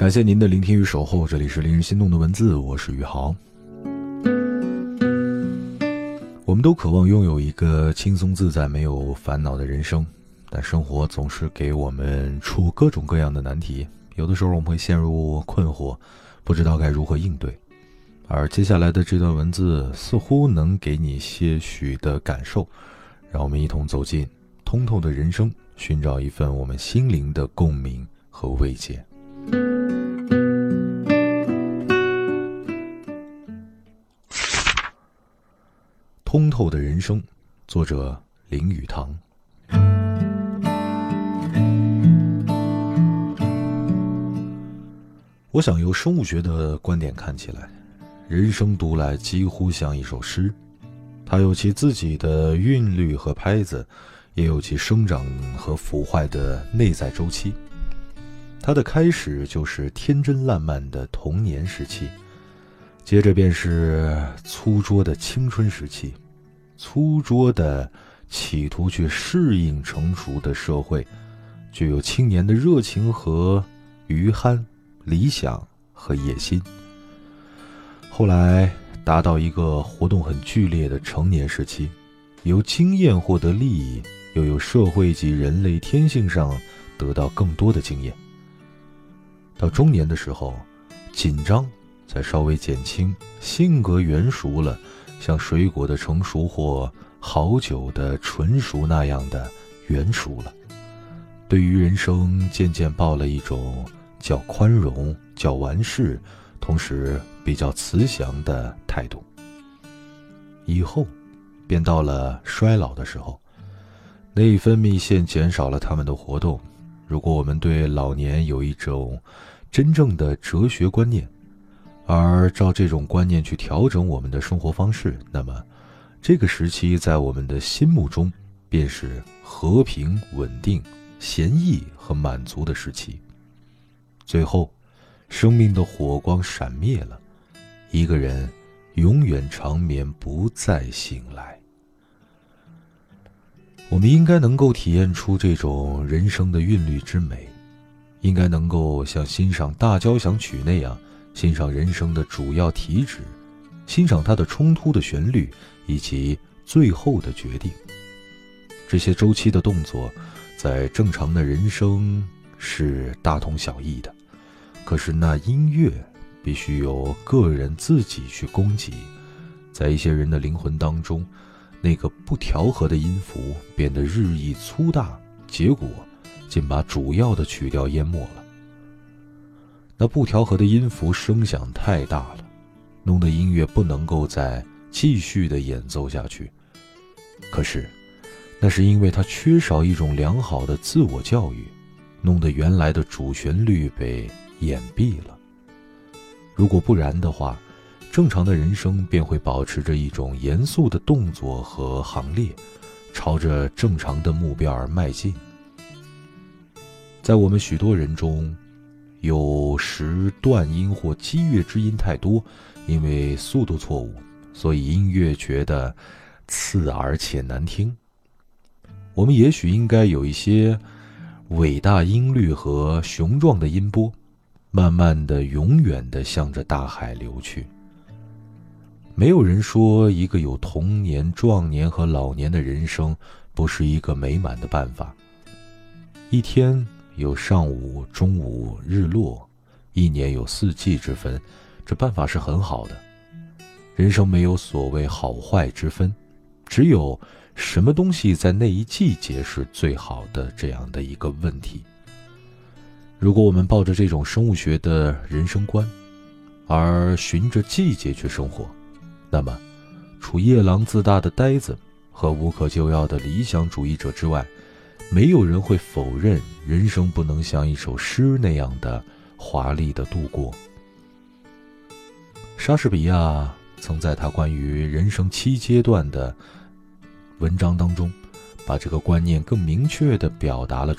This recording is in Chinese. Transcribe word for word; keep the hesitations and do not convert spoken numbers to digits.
感谢您的聆听与守候，这里是令人心动的文字，我是宇豪。我们都渴望拥有一个轻松自在、没有烦恼的人生，但生活总是给我们出各种各样的难题，有的时候我们会陷入困惑，不知道该如何应对。而接下来的这段文字似乎能给你些许的感受，让我们一同走进通透的人生，寻找一份我们心灵的共鸣和慰藉。通透的人生，作者林语堂。我想由生物学的观点看起来，人生读来几乎像一首诗，它有其自己的韵律和拍子，也有其生长和腐坏的内在周期。它的开始就是天真烂漫的童年时期，接着便是粗拙的青春时期，粗拙的企图去适应成熟的社会，具有青年的热情和余憨、理想和野心。后来达到一个活动很剧烈的成年时期，由经验获得利益，又由社会及人类天性上得到更多的经验。到中年的时候，紧张才稍微减轻，性格圆熟了，像水果的成熟或好酒的纯熟那样的圆熟了。对于人生渐渐抱了一种较宽容、较完事，同时比较慈祥的态度。以后便到了衰老的时候，内分泌腺减少了它们的活动。如果我们对老年有一种真正的哲学观念，而照这种观念去调整我们的生活方式，那么这个时期在我们的心目中便是和平、稳定、闲逸和满足的时期。最后，生命的火光闪灭了，一个人永远长眠，不再醒来。我们应该能够体验出这种人生的韵律之美，应该能够像欣赏大交响曲那样欣赏人生的主要体旨，欣赏它的冲突的旋律以及最后的决定。这些周期的动作在正常的人生是大同小异的，可是那音乐必须由个人自己去供给。在一些人的灵魂当中，那个不调和的音符变得日益粗大，结果竟把主要的曲调淹没了。那不调和的音符声响太大了，弄得音乐不能够再继续的演奏下去。可是那是因为它缺少一种良好的自我教育，弄得原来的主旋律被掩蔽了。如果不然的话，正常的人生便会保持着一种严肃的动作和行列，朝着正常的目标而迈进。在我们许多人中，有时断音或激越之音太多，因为速度错误，所以音乐觉得刺耳且难听。我们也许应该有一些伟大音律和雄壮的音波，慢慢的、永远的向着大海流去。没有人说一个有童年、壮年和老年的人生不是一个美满的办法。一天有上午、中午、日落，一年有四季之分，这办法是很好的。人生没有所谓好坏之分，只有什么东西在那一季节是最好的这样的一个问题。如果我们抱着这种生物学的人生观，而循着季节去生活，那么除夜郎自大的呆子和无可救药的理想主义者之外，没有人会否认人生不能像一首诗那样的华丽的度过。莎士比亚曾在他关于人生七阶段的文章当中，把这个观念更明确地表达了